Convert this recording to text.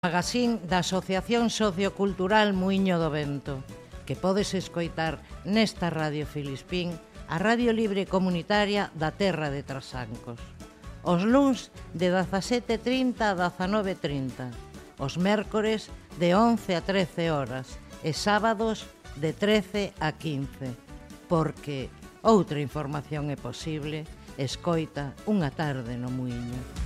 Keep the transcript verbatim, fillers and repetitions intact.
Magazín da Asociación Sociocultural Muíño do Vento, que podes escoitar nesta Radio Filispín, a radio libre comunitaria da terra de Trasancos. Os luns de dezasete e trinta a dezanove e trinta, os mércores de once a trece horas e sábados de trece a quince, porque outra información é posible, escoita unha tarde no Muíño.